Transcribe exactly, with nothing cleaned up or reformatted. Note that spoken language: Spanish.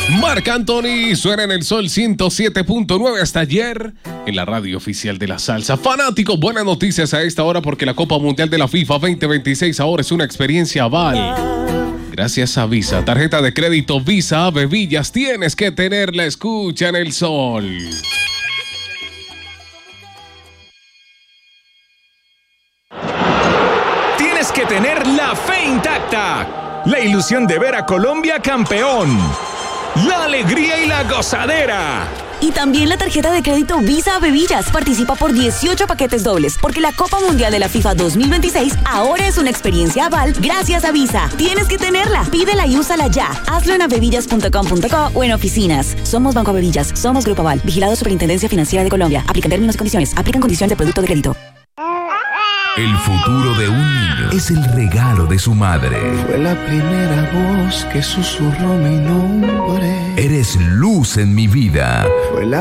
Marc Anthony suena en el Sol ciento siete punto nueve hasta ayer en la radio oficial de la salsa. Fanáticos, buenas noticias a esta hora porque la Copa Mundial de la FIFA veinte veintiséis ahora es una experiencia Aval. Gracias a Visa, tarjeta de crédito Visa Ave Villas, tienes que tenerla, escucha en el Sol. Tienes que tener la fe intacta, la ilusión de ver a Colombia campeón, la alegría y la gozadera. Y también la tarjeta de crédito Visa Ave Villas. Participa por dieciocho paquetes dobles, porque la Copa Mundial de la FIFA dos mil veintiséis ahora es una experiencia Aval gracias a Visa. Tienes que tenerla. Pídela y úsala ya. Hazlo en avevillas punto com punto co o en oficinas. Somos Banco Avevillas. Somos Grupo Aval. Vigilado Superintendencia Financiera de Colombia. Aplican términos y condiciones. Aplican condiciones de producto de crédito. El futuro de un niño es el regalo de su madre. Fue la primera voz que susurró mi nombre. Eres luz en mi vida. Fue la